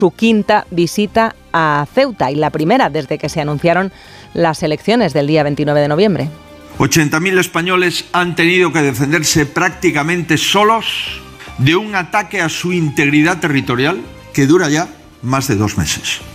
su quinta visita a Ceuta y la primera desde que se anunciaron las elecciones del día 29 de noviembre. 80.000 españoles han tenido que defenderse prácticamente solos de un ataque a su integridad territorial que dura ya más de 2 meses.